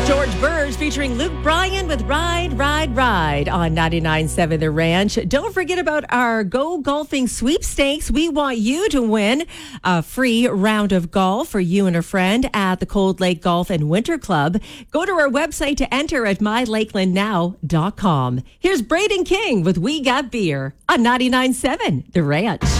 George Burns featuring Luke Bryan with Ride, Ride, Ride on 99.7 The Ranch. Don't forget about our Go Golfing sweepstakes. We want you to win a free round of golf for you and a friend at the Cold Lake Golf and Winter Club. Go to our website to enter at mylakelandnow.com. Here's Braden King with We Got Beer on 99.7 The Ranch.